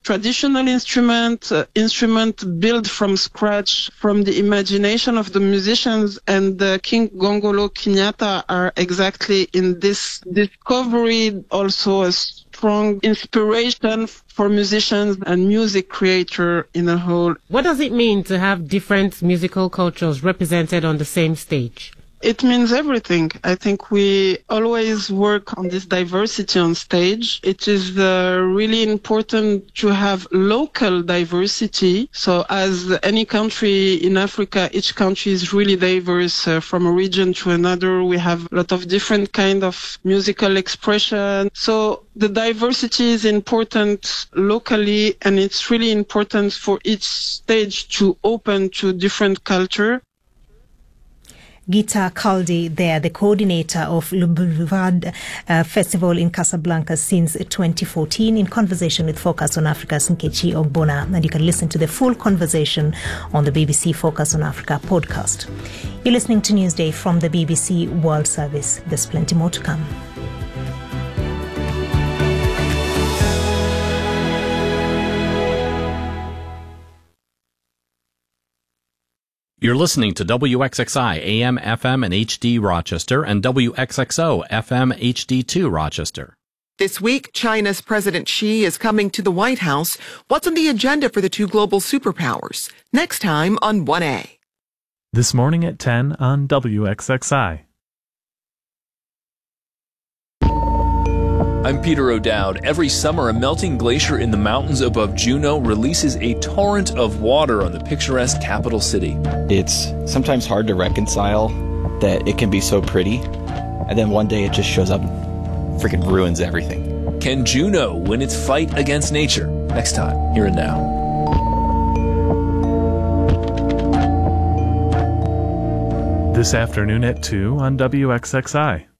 traditional instrument built from scratch from the imagination of the musicians, and King Gongolo Kenyatta are exactly in this discovery, also a strong inspiration for musicians and music creator in a whole. What does it mean to have different musical cultures represented on the same stage? It means everything. I think we always work on this diversity on stage. It is really important to have local diversity. So as any country in Africa, each country is really diverse from a region to another. We have a lot of different kind of musical expression. So the diversity is important locally, and it's really important for each stage to open to different culture. Gita Kaldi there, the coordinator of Le Boulevard Festival in Casablanca since 2014, in conversation with Focus on Africa's Nkechi Ogbonna. And you can listen to the full conversation on the BBC Focus on Africa podcast. You're listening to Newsday from the BBC World Service. There's plenty more to come. You're listening to WXXI AM, FM, and HD Rochester and WXXO FM HD2 Rochester. This week, China's President Xi is coming to the White House. What's on the agenda for the two global superpowers? Next time on 1A. This morning at 10 on WXXI. I'm Peter O'Dowd. Every summer, a melting glacier in the mountains above Juneau releases a torrent of water on the picturesque capital city. It's sometimes hard to reconcile that it can be so pretty, and then one day it just shows up and freaking ruins everything. Can Juneau win its fight against nature? Next time, here and now. This afternoon at 2 on WXXI.